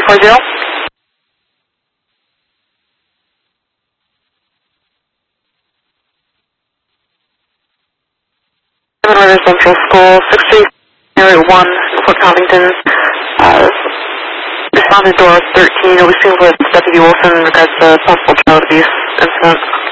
340. River Central School, 6301, Fort Covington. Responded door 13, we speak with Deputy Wilson in regards to possible child abuse incident.